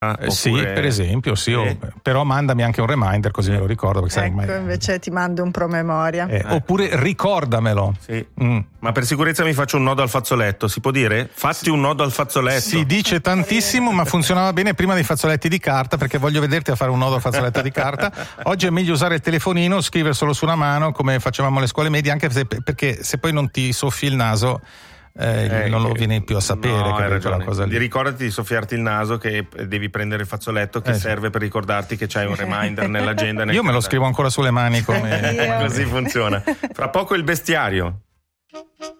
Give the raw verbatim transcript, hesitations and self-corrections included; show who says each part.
Speaker 1: Oppure...
Speaker 2: Sì, per esempio, sì,
Speaker 1: eh.
Speaker 2: oh, però mandami anche un reminder così me lo ricordo. Perché
Speaker 3: Ecco,
Speaker 2: sai, mai...
Speaker 3: invece ti mando un promemoria.
Speaker 2: Eh, eh. Oppure ricordamelo.
Speaker 1: Sì.
Speaker 2: Mm.
Speaker 1: Ma per sicurezza mi faccio un nodo al fazzoletto, si può dire? Fatti un nodo al fazzoletto.
Speaker 2: Si dice tantissimo, ma funzionava bene prima dei fazzoletti di carta, perché voglio vederti a fare un nodo al fazzoletto di carta. Oggi è meglio usare il telefonino, scrivere solo su una mano, come facevamo alle scuole medie, anche se, perché se poi non ti soffi il naso, Eh, eh, non lo vieni più a sapere.
Speaker 1: No,
Speaker 2: che
Speaker 1: hai ragione.
Speaker 2: Cosa lì.
Speaker 1: Ricordati di soffiarti il naso, che devi prendere il fazzoletto che
Speaker 2: eh,
Speaker 1: serve per ricordarti che c'hai un reminder nell'agenda. Nel
Speaker 2: Io me lo scrivo ancora sulle mani come...
Speaker 1: Così funziona. Fra poco il bestiario.